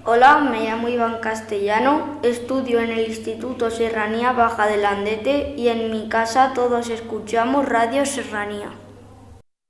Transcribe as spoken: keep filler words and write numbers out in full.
Hola, me llamo Iván Castellano, estudio en el Instituto Serranía Baja de Landete y en mi casa todos escuchamos Radio Serranía.